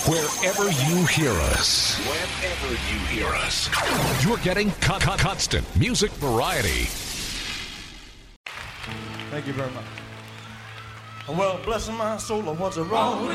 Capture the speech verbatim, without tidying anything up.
Wherever you hear us, wherever you hear us, you're getting con- con- constant music variety. Thank you very much. Well, bless my soul, what's wrong with